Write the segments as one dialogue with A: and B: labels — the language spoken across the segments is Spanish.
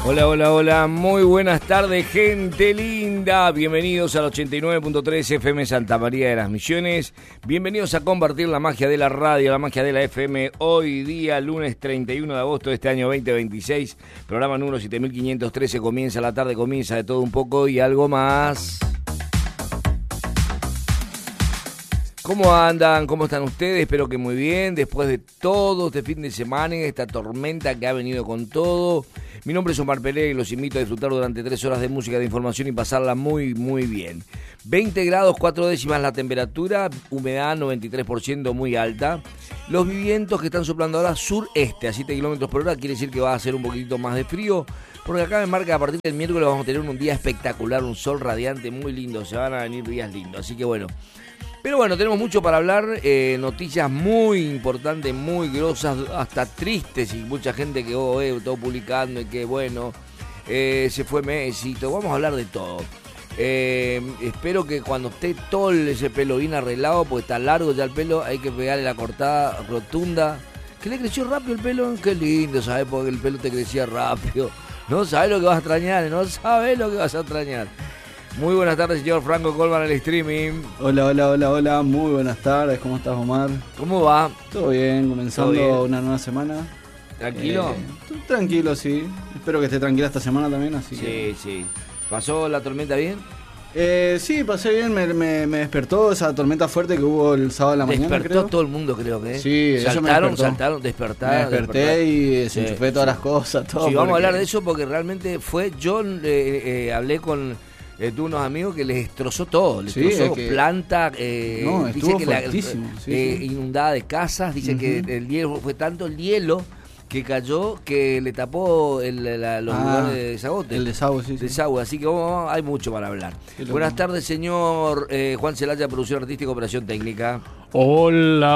A: Hola, hola, hola, muy buenas tardes, gente linda. Bienvenidos al 89.3 FM Santa María de las Misiones. Bienvenidos a compartir la magia de la radio, la magia de la FM. Hoy día, lunes 31 de agosto de este año 2026. Programa número 7513. Comienza la tarde, comienza de todo un poco y algo más. ¿Cómo andan? ¿Cómo están ustedes? Espero que muy bien. Después de todo este fin de semana, esta tormenta que ha venido con todo. Mi nombre es Omar Pelé y los invito a disfrutar durante 3 horas de música, de información y pasarla muy, muy bien. 20 grados, 4 décimas la temperatura, humedad 93%, muy alta. Los vientos que están soplando ahora sureste a 7 kilómetros por hora, quiere decir que va a hacer un poquitito más de frío. Porque acá me marca que a partir del miércoles vamos a tener un día espectacular, un sol radiante muy lindo, se van a venir días lindos, así que bueno. Pero bueno, tenemos mucho para hablar, noticias muy importantes, muy grosas, hasta tristes, y mucha gente que todo publicando y que bueno, se fue Messi, vamos a hablar de todo. Espero que cuando esté todo ese pelo bien arreglado, porque está largo ya el pelo, hay que pegarle la cortada rotunda. ¿Que le creció rápido el pelo? Qué lindo, ¿sabes? Porque el pelo te crecía rápido. No sabes lo que vas a extrañar, no sabes lo que vas a extrañar. Muy buenas tardes, señor Franco Colman, el streaming.
B: Hola, muy buenas tardes, ¿cómo estás, Omar?
A: ¿Cómo va?
B: Todo bien, comenzando
A: ¿Todo bien?
B: Una nueva semana.
A: ¿Tranquilo?
B: Tranquilo, sí. Espero que esté tranquila esta semana también, así que...
A: Sí. ¿Pasó la tormenta bien?
B: Sí, pasé bien, me despertó esa tormenta fuerte que hubo el sábado a la mañana,
A: Despertó
B: creo.
A: todo el mundo, creo que.
B: Sí, eso me despertó.
A: Despertaron.
B: Me desperté y desenchufé todas las cosas, todo.
A: Sí, vamos a hablar de eso porque realmente fue... Yo hablé con... tuve unos amigos que les destrozó todo, les destrozó planta,
B: dice que fuertísimo,
A: inundada de casas, dice que el hielo fue tanto el hielo que cayó que le tapó los lugares de desagote.
B: El desagüe, sí.
A: Desagüe, así que hay mucho para hablar. Buenas tardes, señor Juan Celaya, producción artística, operación técnica.
C: Hola,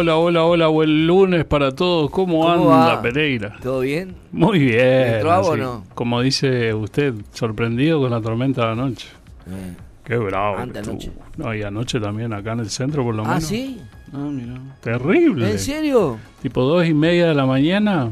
C: buen lunes para todos. ¿Cómo anda,
A: va?
C: Pereira?
A: ¿Todo bien?
C: Muy bien.
A: ¿Entró agua o no?
C: Como dice usted, sorprendido con la tormenta de anoche. Qué bravo.
A: Anoche.
C: No, y anoche también acá en el centro por lo menos.
A: ¿Ah, sí?
B: Mira.
C: Terrible.
A: ¿En serio?
C: Tipo 2:30 de la mañana.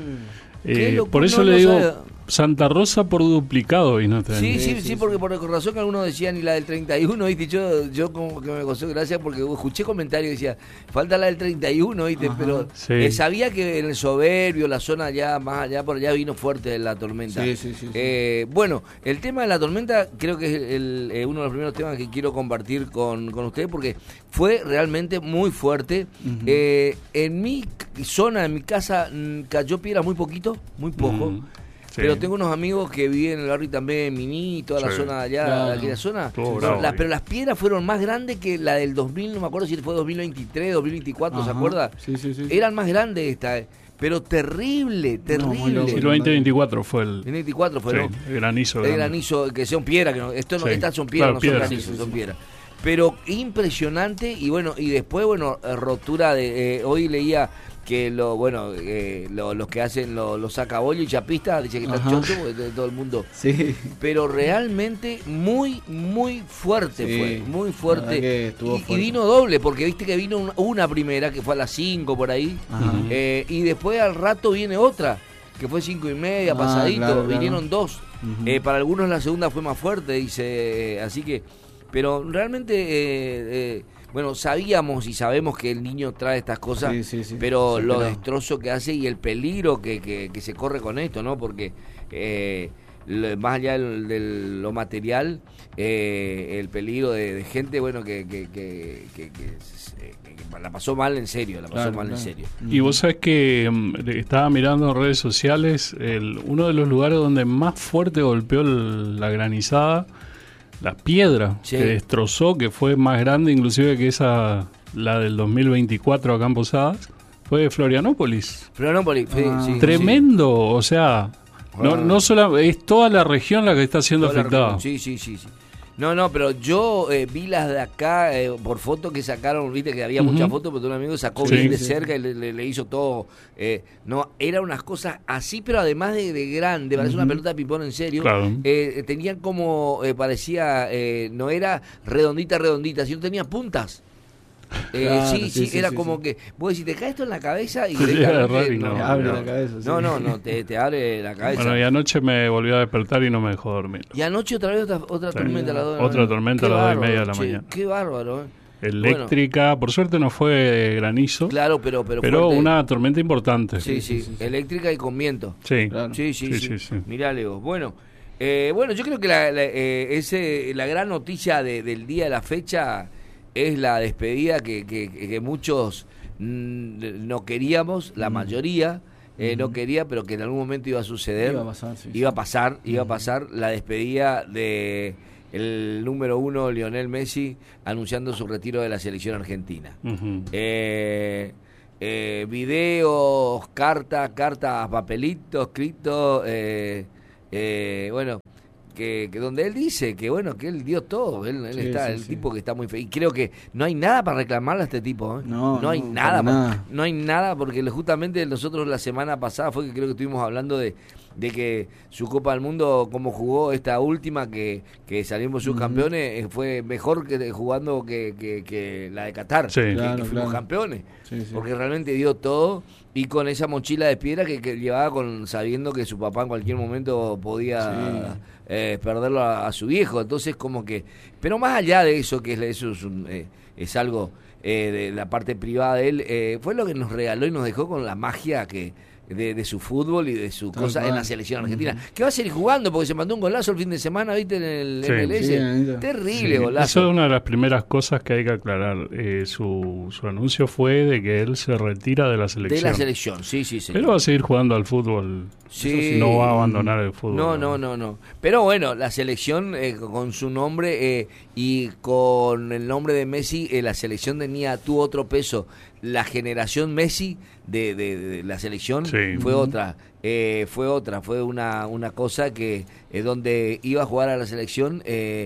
A: Qué locura,
C: por eso
A: no
C: le digo...
A: sabía.
C: Santa Rosa por duplicado y no te...
A: Sí, porque por razón que algunos decían y la del 31, ¿viste? Yo como que me causó gracia porque escuché comentarios y decía, falta la del 31, ¿viste?
B: Ajá,
A: pero
C: sí.
A: Sabía que en el Soberbio, la zona ya más allá, por allá vino fuerte la tormenta.
B: Sí.
A: Bueno, el tema de la tormenta creo que es uno de los primeros temas que quiero compartir con ustedes porque fue realmente muy fuerte.
B: Uh-huh.
A: En mi zona, en mi casa, cayó piedra muy poquito, muy poco.
C: Sí.
A: Pero tengo unos amigos que viven en el barrio también, Miní, toda la zona de allá,
B: claro.
A: aquella zona. Pero las piedras fueron más grandes que la del 2000, no me acuerdo si fue 2023, 2024,
B: Ajá.
A: ¿se acuerda?
B: Sí.
A: Eran más grandes estas, pero terrible.
C: Sí, el 2024 fue el...
A: 2024 fue,
C: sí,
A: ¿no?
C: el granizo.
A: El granizo, que son piedras, estas son piedras,
C: claro,
A: no son granizos, son piedras. Pero impresionante, y bueno, y después, rotura de... hoy leía... que los que hacen los sacabollos y chapistas dicen que están chonchos de todo el mundo, pero realmente muy fuerte, fue muy fuerte y vino doble porque viste que vino una primera que fue a las 5 por ahí, y después al rato viene otra que fue 5:30 pasadito,
B: claro.
A: Vinieron dos. Para algunos la segunda fue más fuerte, dice, así que, pero realmente sabíamos y sabemos que el niño trae estas cosas, pero lo destrozo que hace y el peligro que se corre con esto, ¿no? Porque más allá de lo material, el peligro de gente, que la pasó mal en serio, en serio.
C: Y vos sabés que estaba mirando en redes sociales, uno de los lugares donde más fuerte golpeó la granizada, la piedra que destrozó, que fue más grande inclusive que la del 2024 acá en Posadas, fue Florianópolis.
A: Sí.
C: Tremendo, o sea, no solo es toda la región la que está siendo afectada.
A: Sí. No, pero yo vi las de acá por fotos que sacaron, viste que había muchas fotos, pero un amigo sacó bien de cerca y le hizo todo. Eran unas cosas así, pero además de grande, parece una pelota de ping-pong en serio.
C: Claro.
A: Tenían como, parecía, no era redondita, sino tenía puntas.
B: Claro,
A: sí, era como que vos decís, te cae esto en la cabeza y
C: abre
B: la cabeza.
A: No, te abre la cabeza.
C: Bueno, y anoche me volví a despertar y no me dejó dormir.
A: Y anoche otra vez otra tormenta a las 2 de la mañana.
C: Otra tormenta a las 2:30 de la mañana.
A: Qué bárbaro,
C: Eléctrica, bueno, por suerte no fue granizo.
A: Claro, pero
C: una tormenta importante.
A: Sí, eléctrica y con viento.
C: Sí,
A: claro. Sí. Mirá, Leo. Bueno, yo creo que la gran noticia del día de la fecha es la despedida que muchos no queríamos, la mayoría no quería, pero que en algún momento iba a suceder. Iba a pasar la despedida de el número 1, Lionel Messi, anunciando su retiro de la selección argentina. Videos, cartas, papelitos, escritos, bueno, que donde él dice que bueno, que él dio todo, él está, el tipo que está muy feliz. Y creo que no hay nada para reclamarle a este tipo, no hay nada, porque justamente nosotros la semana pasada fue que creo que estuvimos hablando de que su Copa del Mundo, como jugó esta última, que salimos subcampeones, fue mejor que jugando que la de Qatar, que fuimos campeones, porque realmente dio todo, y con esa mochila de piedra que llevaba sabiendo que su papá en cualquier momento podía perderlo a su viejo. Entonces como que, pero más allá de eso, que eso es algo de la parte privada de él, fue lo que nos regaló y nos dejó con la magia de su fútbol y de su cosa en la selección argentina, que va a seguir jugando porque se mandó un golazo el fin de semana, ¿viste? En el MLS, terrible golazo.
C: Eso es una de las primeras cosas que hay que aclarar. Su anuncio fue de que él se retira de la selección. Sí. Pero va a seguir jugando al fútbol. No va a abandonar el fútbol.
A: No. Pero bueno, la selección con su nombre y con el nombre de Messi, la selección tuvo otro peso. La generación Messi de la selección fue otra. Fue una cosa que donde iba a jugar a la selección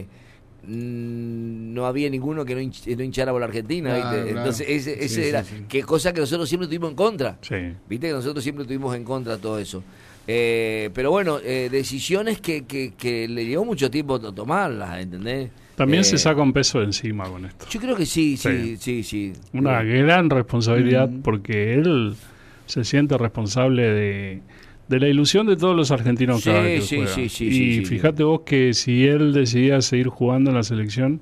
A: no había ninguno que no hinchara por la Argentina, ¿viste? Entonces ese era que cosa que nosotros siempre tuvimos en contra, viste, que nosotros siempre tuvimos en contra todo eso, pero bueno, decisiones que le llevó mucho tiempo tomarlas, ¿entendés?
C: También se saca un peso de encima con esto.
A: Yo creo que sí.
C: Una gran responsabilidad, porque él se siente responsable de la ilusión de todos los argentinos cada vez que juega. Y fíjate vos que si él decidía seguir jugando en la selección,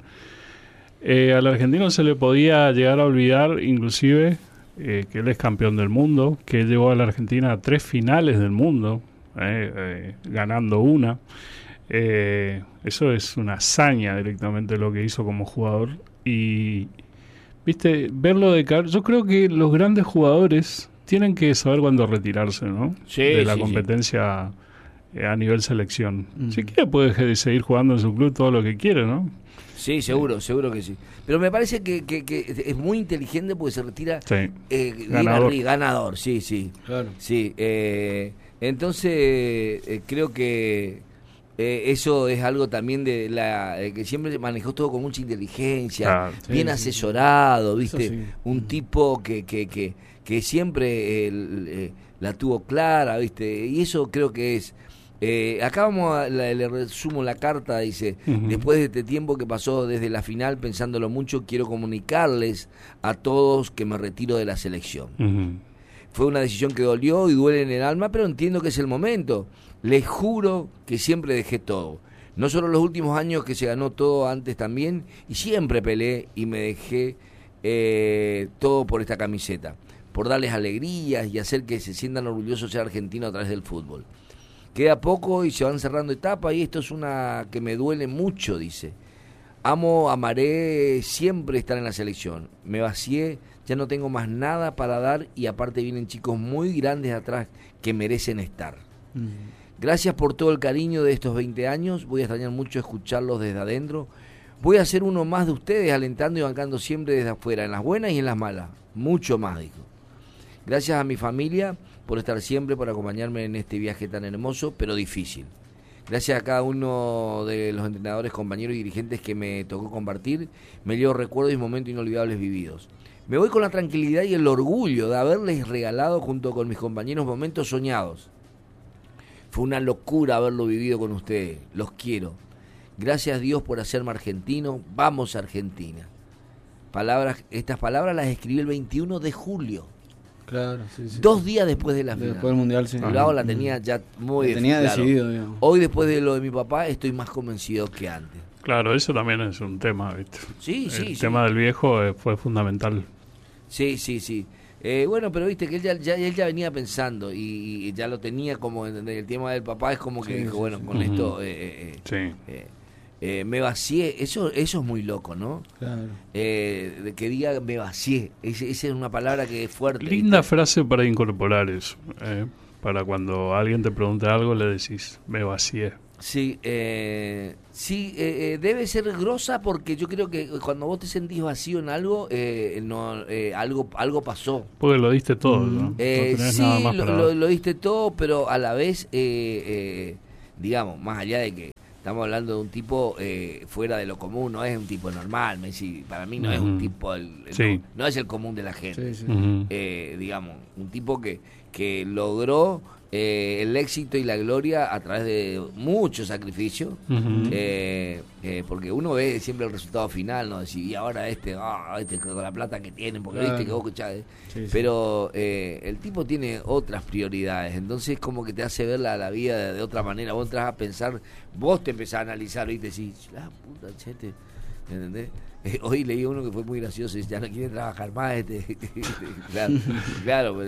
C: al argentino se le podía llegar a olvidar inclusive que él es campeón del mundo, que él llevó a la Argentina a 3 finales del mundo, ganando una. Eso es una hazaña directamente lo que hizo como jugador. Y viste, verlo de cara, yo creo que los grandes jugadores tienen que saber cuándo retirarse, ¿no? De la competencia a nivel selección. Si quiere puede seguir jugando en su club todo lo que quiere, ¿no?
A: Sí, seguro que sí. Pero me parece que es muy inteligente porque se retira ganador. Sí. Claro. Sí. Entonces creo que eso es algo también de que siempre manejó todo con mucha inteligencia, bien asesorado, ¿viste? Un tipo que siempre la tuvo clara, ¿viste? Y eso creo que es. Acá le resumo la carta, dice: después de este tiempo que pasó desde la final, pensándolo mucho, quiero comunicarles a todos que me retiro de la selección. Fue una decisión que dolió y duele en el alma, pero entiendo que es el momento. Les juro que siempre dejé todo. No solo los últimos años, que se ganó todo, antes también, y siempre peleé y me dejé todo por esta camiseta, por darles alegrías y hacer que se sientan orgullosos de ser argentinos a través del fútbol. Queda poco y se van cerrando etapas, y esto es una que me duele mucho, dice. Amaré siempre estar en la selección. Me vacié, ya no tengo más nada para dar, y aparte vienen chicos muy grandes atrás que merecen estar. Gracias por todo el cariño de estos 20 años. Voy a extrañar mucho escucharlos desde adentro. Voy a ser uno más de ustedes, alentando y bancando siempre desde afuera, en las buenas y en las malas. Mucho más, dijo. Gracias a mi familia por estar siempre, por acompañarme en este viaje tan hermoso, pero difícil. Gracias a cada uno de los entrenadores, compañeros y dirigentes que me tocó compartir. Me llevo recuerdos y momentos inolvidables vividos. Me voy con la tranquilidad y el orgullo de haberles regalado junto con mis compañeros momentos soñados. Fue una locura haberlo vivido con ustedes. Los quiero. Gracias a Dios por hacerme argentino. Vamos, Argentina. estas palabras las escribí el 21 de julio.
B: Claro, sí.
A: 2 días después de la final.
B: Después del Mundial, sí.
A: Luego la tenía ya muy
B: tenía
A: claro.
B: decidido, digamos.
A: Hoy, después de lo de mi papá, estoy más convencido que antes.
C: Claro, eso también es un tema, ¿viste?
A: Sí.
C: El tema del viejo fue fundamental.
A: Sí. Bueno, pero viste que él ya venía pensando y ya lo tenía como en el tema del papá, es como que dijo, bueno, con esto me vacié. Eso es muy loco, ¿no?
B: Claro.
A: De que diga me vacié. Esa es una palabra que es fuerte.
C: Linda frase para incorporar eso. Para cuando alguien te pregunte algo, le decís, me vacié.
A: Sí, debe ser grosa porque yo creo que cuando vos te sentís vacío en algo, algo pasó.
C: Porque lo diste todo, ¿no? No tenés nada más para dar.
A: Lo diste todo, pero a la vez, digamos, más allá de que estamos hablando de un tipo fuera de lo común, no es un tipo normal. Messi, para mí no es un tipo, no es el común de la gente.
B: Sí.
A: Digamos, un tipo que logró el éxito y la gloria a través de mucho sacrificio, porque uno ve siempre el resultado final, ¿no? Decir, y ahora con la plata que tienen, porque viste que vos escuchás, pero el tipo tiene otras prioridades, entonces como que te hace ver la vida de otra manera. Vos entras a pensar, vos te empezás a analizar, ¿viste? Decís, la puta, chete, ¿entendés? Hoy leí uno que fue muy gracioso, ya no quiere trabajar más, claro,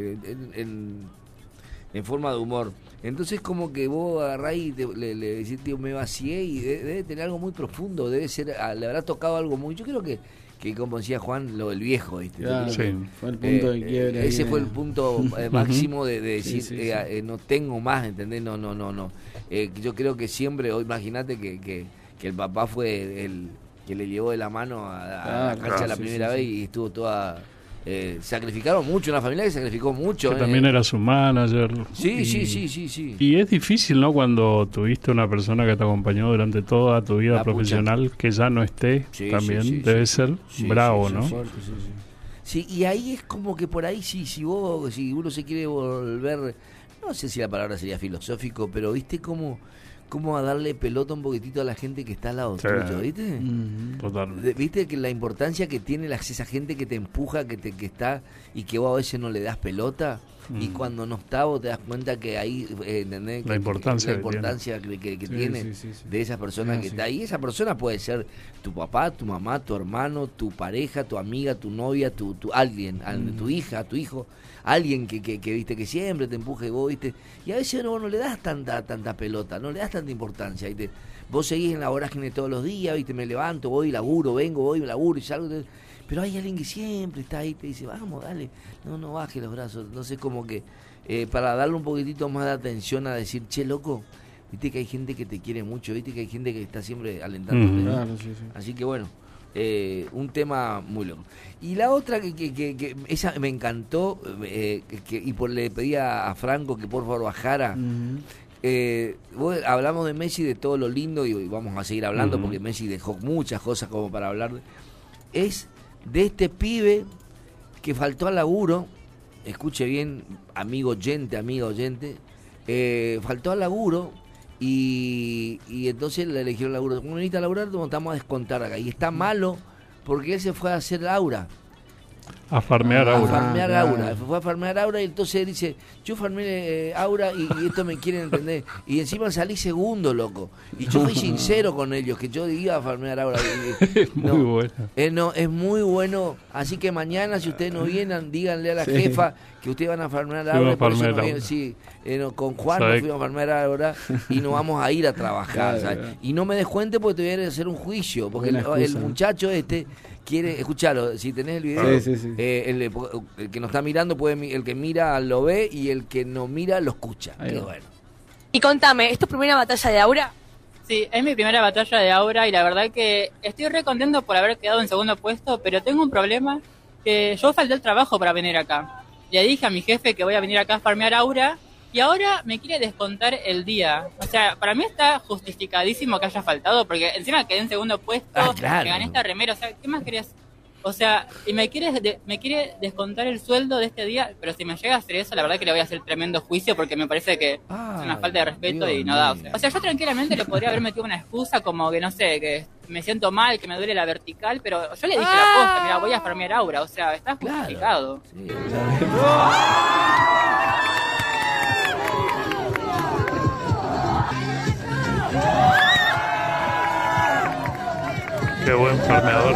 A: en forma de humor. Entonces como que vos agarrás y le decís, tío, me vacié, y debe tener algo muy profundo, le habrá tocado algo muy... Yo creo que como decía Juan, lo del viejo, ¿viste?
B: Claro, fue el punto de quiebre.
A: Ese fue el punto máximo de decir, no tengo más, ¿entendés? No. Yo creo que siempre, imagínate que el papá fue el que le llevó de la mano a la cancha la primera vez y estuvo toda... sacrificaron mucho, una familia que sacrificó mucho.
C: Que también era su manager.
A: Sí.
C: Y es difícil, ¿no? Cuando tuviste una persona que te acompañó durante toda tu vida profesional, que ya no esté, también debe ser bravo, ¿no?
A: Sí, y ahí es como que por ahí si uno se quiere volver, no sé si la palabra sería filosófico, pero viste cómo a darle pelota un poquitito a la gente que está al lado tuyo, ¿viste?
C: Totalmente.
A: ¿Viste que la importancia que tiene esa gente que te empuja, que está, y que vos a veces no le das pelota, y cuando no está vos te das cuenta que ahí, ¿entendés?
C: La importancia
A: que tiene de esa persona que está ahí. Esa persona puede ser tu papá, tu mamá, tu hermano, tu pareja, tu amiga, tu novia, tu alguien, tu hija, tu hijo, alguien que viste que siempre te empuja y vos, viste, y a veces vos no le das tanta pelota, no le das tanta importancia, ¿viste? Vos seguís en la vorágine todos los días, viste, me levanto, voy, laburo, voy, laburo y salgo, pero hay alguien que siempre está ahí, te dice, vamos, dale, no baje los brazos. Entonces como que para darle un poquitito más de atención a decir, che, loco, viste que hay gente que te quiere mucho, viste que hay gente que está siempre alentándote.
B: Claro, sí.
A: Así que bueno, un tema muy loco. Y la otra que esa me encantó, y le pedí a Franco que por favor bajara. Hablamos de Messi, de todo lo lindo, y vamos a seguir hablando porque Messi dejó muchas cosas como para hablar. Es de este pibe que faltó al laburo, escuche bien, amigo oyente, faltó al laburo y entonces le eligieron laburo. Como necesita laburar, vamos a descontar acá. Y está malo porque él se fue a hacer Aura.
C: A farmear
A: Aura. Fue a farmear Aura y entonces dice, yo farmeé Aura y esto me quieren entender. Y encima salí segundo, loco. Y yo fui sincero con ellos, que yo iba a farmear Aura.
C: Muy bueno.
A: Es muy bueno. Así que mañana, si ustedes no vienen, díganle a la jefa que ustedes van a farmear Aura. Con Juan nos fuimos a farmear Aura y nos vamos a ir a trabajar. Claro. Y no me descuente porque te voy a hacer un juicio. Porque el muchacho quiere escucharlo. Si tenés el video, el que nos está mirando, el que mira lo ve y el que no mira lo escucha. Qué bueno.
D: Y contame, ¿es tu primera batalla de Aura?
E: Sí, es mi primera batalla de Aura y la verdad que estoy re contento por haber quedado en segundo puesto, pero tengo un problema, que yo falté el trabajo para venir acá. Le dije a mi jefe que voy a venir acá a farmear Aura y ahora me quiere descontar el día. O sea, para mí está justificadísimo que haya faltado, porque encima quedé en segundo puesto,
A: claro.
E: Me gané esta remera, o sea, ¿qué más querías? O sea, y me quiere descontar el sueldo de este día, pero si me llega a hacer eso, la verdad que le voy a hacer tremendo juicio, porque me parece que es una falta de respeto y no da. O sea, yo tranquilamente le podría haber metido una excusa como que, no sé, que me siento mal, que me duele la vertical, pero yo le dije la posta, mira, voy a farmear aura, o sea, está justificado.
A: Sí.
C: Qué buen farmeador.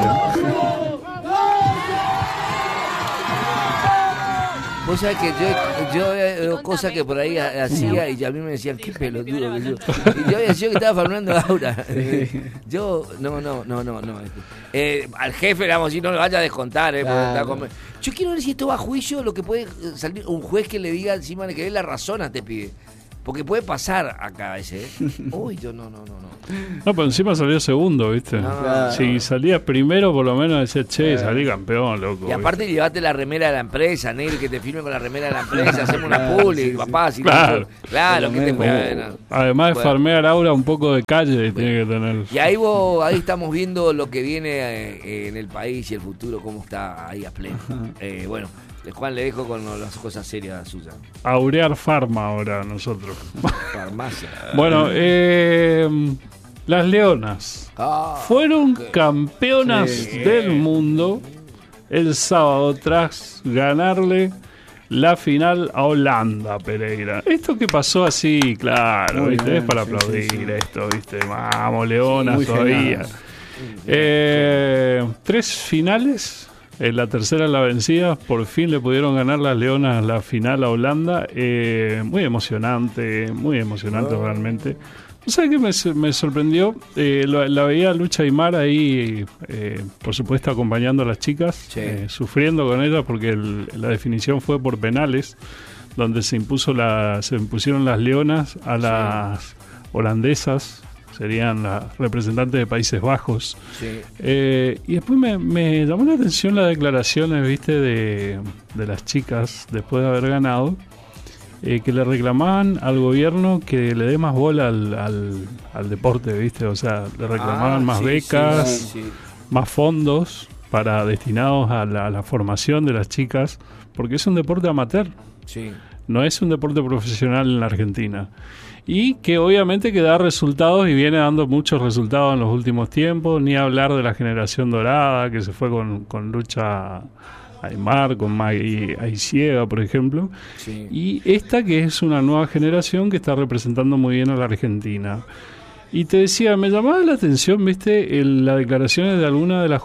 A: Vos sabés que yo cosas que por ahí hacía y a mí me decían, qué pelotudo que yo. Y yo había sido que estaba farmeando aura. Yo, no. Al jefe le vamos a decir, no le vaya a descontar. Yo quiero ver si esto va a juicio, lo que puede salir un juez que le diga encima, que dé la razón a este pibe. Porque puede pasar acá ese. Uy, yo no.
C: No, pero encima salió segundo, ¿viste? Si salías primero, por lo menos decías, che, salí campeón, loco.
A: Y aparte, ¿viste? Llevate la remera de la empresa, Negro, que te firme con la remera de la empresa, hacemos una publi, papá. Si
C: claro,
A: que te puede.
C: Además de farmear aura, un poco de calle tiene que tener.
A: Y ahí estamos viendo lo que viene en el país y el futuro, cómo está ahí a pleno. Bueno. Juan, le dejo con las cosas serias suyas.
C: Aurear Farma ahora nosotros.
A: Farmacia.
C: Bueno, las Leonas fueron campeonas del mundo el sábado tras ganarle la final a Holanda, Pereira. Esto que pasó así, claro, muy ¿viste? Bien, es para aplaudir esto, ¿viste? Vamos, Leonas todavía. 3 finales. En la tercera la vencida, por fin le pudieron ganar las Leonas la final a Holanda. Muy emocionante realmente. ¿Sabes qué me sorprendió? La veía Lucha Aymar ahí, por supuesto, acompañando a las chicas, sufriendo con ellas porque la definición fue por penales, donde se impusieron las Leonas a las holandesas. Serían las representantes de Países Bajos. Sí. Y después me llamó la atención las declaraciones, ¿viste? De las chicas después de haber ganado, que le reclamaban al gobierno que le dé más bola al deporte, ¿viste? O sea, le reclamaban más becas, más fondos destinados a la formación de las chicas, porque es un deporte amateur. Sí. No es un deporte profesional en la Argentina. Y que obviamente que da resultados y viene dando muchos resultados en los últimos tiempos, ni hablar de la generación dorada que se fue con Lucha Aymar, con Maggie Aiciega, por ejemplo, y esta que es una nueva generación que está representando muy bien a la Argentina. Y te decía, me llamaba la atención, viste, las declaraciones de algunas de las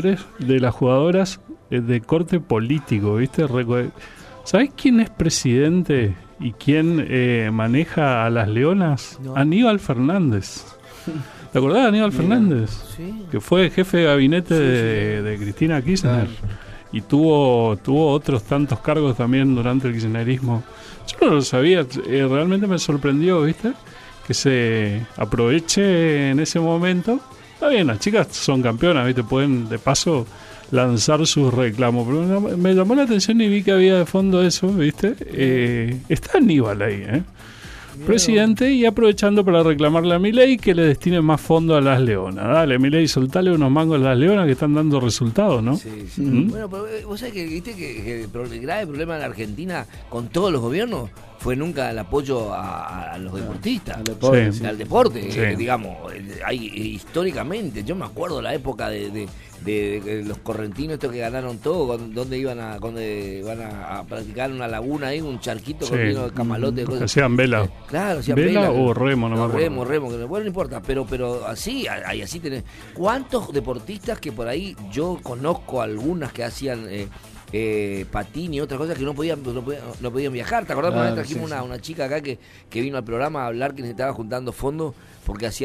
C: jugadoras de corte político, viste. ¿Sabés quién es presidente y quién maneja a las Leonas? No. Aníbal Fernández. ¿Te acordás de Aníbal Fernández? Sí. Que fue jefe de gabinete de Cristina Kirchner. Y tuvo otros tantos cargos también durante el kirchnerismo. Yo no lo sabía, realmente me sorprendió, ¿viste? Que se aproveche en ese momento. Está bien, las chicas son campeonas, ¿viste? Pueden, de paso, lanzar sus reclamos, pero me llamó la atención y vi que había de fondo eso, ¿viste? Está Aníbal ahí, presidente, y aprovechando para reclamarle a Milei que le destine más fondo a las Leonas. Dale, Milei, soltale unos mangos a las Leonas que están dando resultados, ¿no? Sí.
A: Bueno, pero vos sabés que viste que el grave problema en la Argentina con todos los gobiernos fue nunca el apoyo a los deportistas, al deporte, digamos, históricamente. Yo me acuerdo la época de los correntinos estos que ganaron todo, donde iban a practicar una laguna ahí, un charquito con lleno de camalotes, cosas.
C: Hacían vela.
A: Claro, hacían
C: vela o remo, no me acuerdo.
A: Remo, bueno, no importa, pero así tenés. ¿Cuántos deportistas que por ahí yo conozco algunas que hacían patín y otras cosas que no podían viajar? ¿Te acordás? Cuando trajimos una chica acá que vino al programa a hablar que necesitaba juntando fondos porque hacía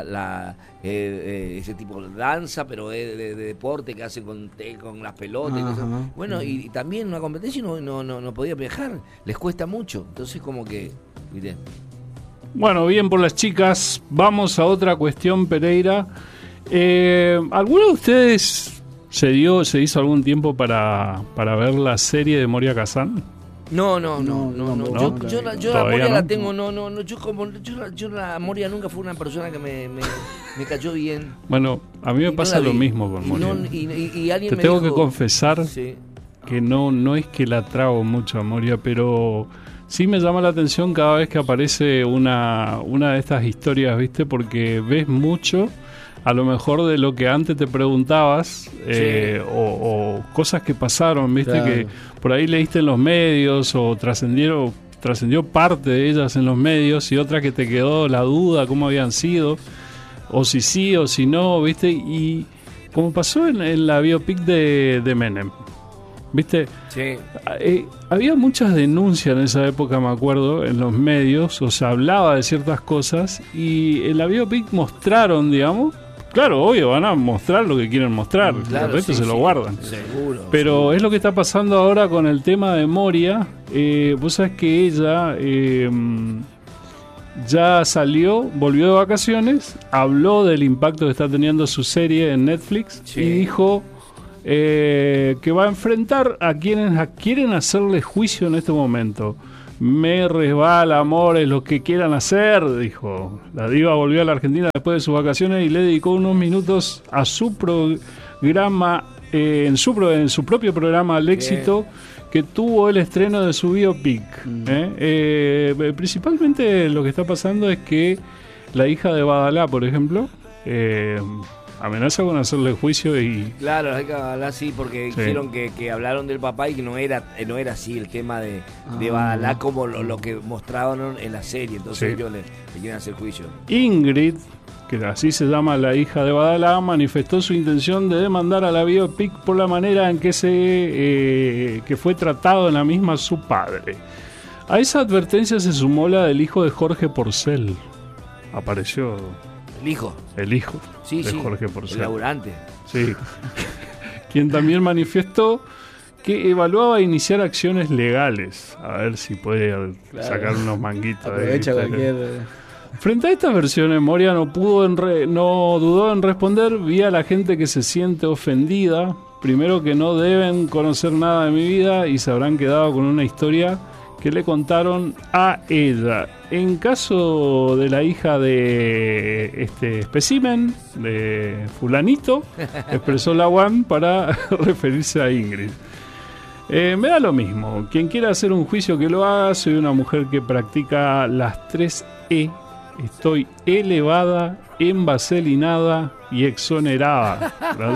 A: ese tipo de danza, pero de deporte que hacen con las pelotas y cosas. Bueno, y también una competencia y no podía viajar, les cuesta mucho, entonces como que, ¿viste?
C: Bueno, bien por las chicas. Vamos a otra cuestión, Pereira. ¿Alguno de ustedes se hizo algún tiempo para ver la serie de Moria Kazan?
A: No. Yo la Moria la tengo, yo la Moria nunca fue una persona que me cayó bien.
C: Bueno, a mí me pasa lo mismo con Moria.
A: Y alguien
C: te tengo que confesar que no es que la trago mucho a Moria, pero sí me llama la atención cada vez que aparece una de estas historias, ¿viste? Porque ves mucho a lo mejor de lo que antes te preguntabas, o cosas que pasaron, viste, claro, que por ahí leíste en los medios o trascendió parte de ellas en los medios, y otra que te quedó la duda cómo habían sido, o si sí o si no, viste, y como pasó en la biopic de Menem, viste, sí. Había muchas denuncias en esa época, me acuerdo, en los medios, o se hablaba de ciertas cosas, y en la biopic mostraron, digamos, claro, obvio, van a mostrar lo que quieren mostrar, claro, el resto se lo guardan. Seguro. Pero seguro. Es lo que está pasando ahora con el tema de Moria. Vos sabés que ella ya volvió de vacaciones, habló del impacto que está teniendo su serie en Netflix, y dijo que va a enfrentar a quienes quieren hacerle juicio en este momento. Me resbala, amores, lo que quieran hacer, dijo. La diva volvió a la Argentina después de sus vacaciones y le dedicó unos minutos a su programa, en su propio programa al éxito que tuvo el estreno de su biopic. Principalmente lo que está pasando es que la hija de Badalá, por ejemplo, amenaza con hacerle juicio y...
A: Claro, la hija de Badalá sí, porque dijeron que hablaron del papá y que no era así el tema de Badalá como lo que mostraban en la serie, entonces ellos le quieren hacer juicio.
C: Ingrid, que así se llama la hija de Badalá, manifestó su intención de demandar a la biopic por la manera en que que fue tratado en la misma su padre. A esa advertencia se sumó la del hijo de Jorge Porcel. Apareció...
A: El hijo
C: de Jorge Porcel.
A: El laburante.
C: Sí. Quien también manifestó que evaluaba iniciar acciones legales. A ver si puede sacar unos manguitos.
B: Aprovecha cualquier...
C: Frente a estas versiones, Moria no dudó en responder: vi a la gente que se siente ofendida. Primero, que no deben conocer nada de mi vida y se habrán quedado con una historia que le contaron a ella. En caso de la hija de este espécimen, de fulanito, expresó la UAM para referirse a Ingrid. Me da lo mismo. Quien quiera hacer un juicio que lo haga. Soy una mujer que practica las 3 E. Estoy elevada, envaselinada y exonerada.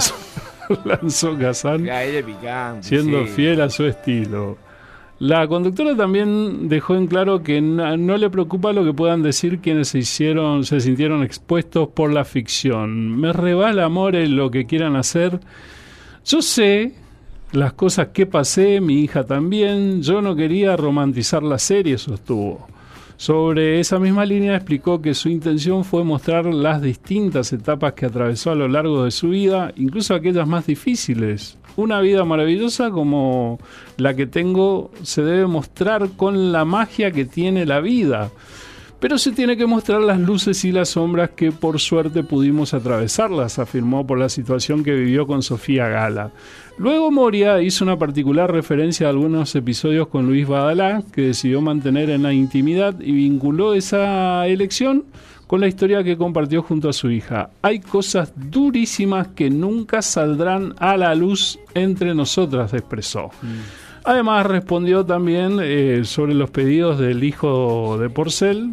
C: Lanzó Kazan, siendo fiel a su estilo. La conductora también dejó en claro que no le preocupa lo que puedan decir quienes se sintieron expuestos por la ficción. Me rebala, amores, lo que quieran hacer. Yo sé las cosas que pasé, mi hija también. Yo no quería romantizar la serie, sostuvo. Sobre esa misma línea explicó que su intención fue mostrar las distintas etapas que atravesó a lo largo de su vida, incluso aquellas más difíciles. Una vida maravillosa como la que tengo se debe mostrar con la magia que tiene la vida, pero se tiene que mostrar las luces y las sombras que por suerte pudimos atravesarlas, afirmó por la situación que vivió con Sofía Gala. Luego Moria hizo una particular referencia a algunos episodios con Luis Badalá, que decidió mantener en la intimidad, y vinculó esa elección con la historia que compartió junto a su hija. Hay cosas durísimas que nunca saldrán a la luz entre nosotras, expresó. Además respondió también sobre los pedidos del hijo de Porcel.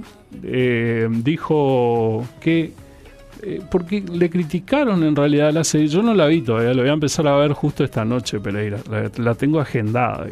C: Dijo que porque le criticaron en realidad la serie. Yo no la vi todavía, la voy a empezar a ver justo esta noche, Pereira, la tengo agendada.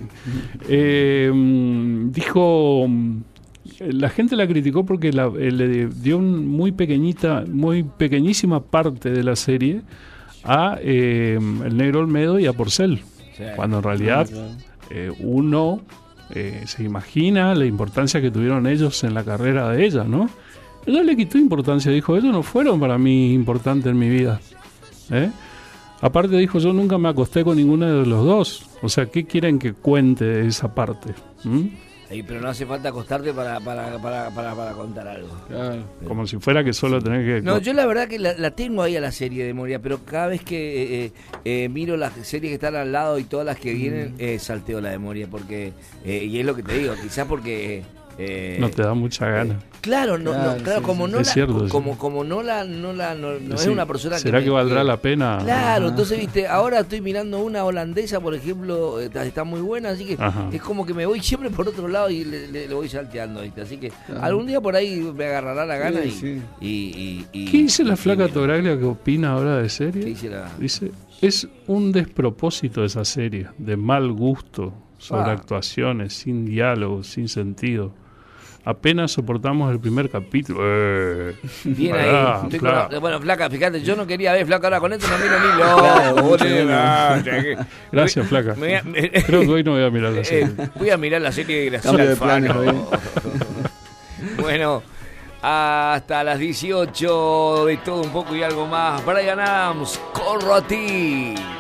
C: Dijo, la gente la criticó porque le dio muy pequeñísima parte de la serie a el Negro Olmedo y a Porcel, cuando en realidad uno se imagina la importancia que tuvieron ellos en la carrera de ella, ¿no? Ella le quitó importancia, dijo, ellos no fueron para mí importantes en mi vida. Aparte dijo, yo nunca me acosté con ninguno de los dos. O sea, ¿qué quieren que cuente de esa parte?
A: Pero no hace falta acostarte para contar algo.
C: Claro. Como si fuera que solo tenés que...
A: No, yo la verdad que la tengo ahí a la serie de Moria, pero cada vez que miro las series que están al lado y todas las que vienen, salteo la de Moria, porque y es lo que te digo, quizás porque
C: no te da mucha gana.
A: Claro, como no
C: es cierto,
A: como no es una persona
C: ¿será que valdrá la pena?
A: Claro, entonces viste, ahora estoy mirando una holandesa, por ejemplo, está muy buena, así que es como que me voy siempre por otro lado y le voy salteando, ¿viste? Así que algún día por ahí me agarrará la gana y ¿qué
C: dice la flaca Toraglia que opina ahora de serie? Dice, es un despropósito esa serie, de mal gusto, sobre actuaciones, sin diálogo, sin sentido. Apenas soportamos el primer capítulo.
A: Bien ahí. Bueno, flaca, fíjate, yo no quería ver, flaca, ahora con esto no miro ni lo.
C: Gracias, flaca. Creo que hoy no voy a mirar la serie.
A: Voy a mirar la serie de Graciela Alfano. Bueno, hasta las 18 de todo un poco y algo más. Brian Adams, corro a ti.